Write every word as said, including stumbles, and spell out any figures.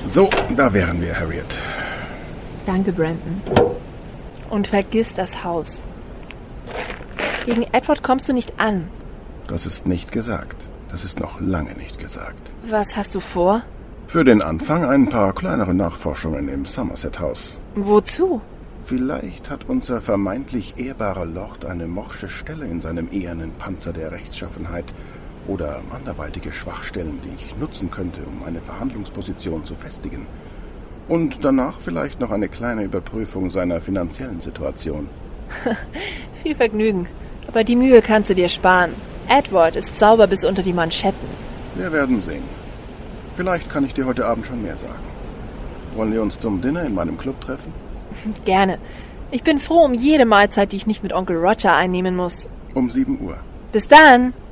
So, da wären wir, Harriet. Danke, Brandon. Und vergiss das Haus. Gegen Edward kommst du nicht an. Das ist nicht gesagt. Das ist noch lange nicht gesagt. Was hast du vor? Für den Anfang ein paar kleinere Nachforschungen im Somerset House. Wozu? Vielleicht hat unser vermeintlich ehrbarer Lord eine morsche Stelle in seinem ehernen Panzer der Rechtschaffenheit oder anderweitige Schwachstellen, die ich nutzen könnte, um eine Verhandlungsposition zu festigen. Und danach vielleicht noch eine kleine Überprüfung seiner finanziellen Situation. Viel Vergnügen. Aber die Mühe kannst du dir sparen. Edward ist sauber bis unter die Manschetten. Wir werden sehen. Vielleicht kann ich dir heute Abend schon mehr sagen. Wollen wir uns zum Dinner in meinem Club treffen? Gerne. Ich bin froh um jede Mahlzeit, die ich nicht mit Onkel Roger einnehmen muss. Um sieben Uhr. Bis dann!